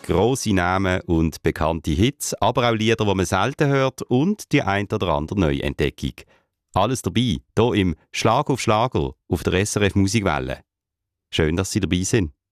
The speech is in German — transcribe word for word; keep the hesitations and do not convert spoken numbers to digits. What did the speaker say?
grosse Namen und bekannte Hits, aber auch Lieder, die man selten hört und die ein oder andere Neuentdeckung. Alles dabei, hier im Schlag auf Schlager auf der S R F Musikwelle. Schön, dass Sie dabei sind.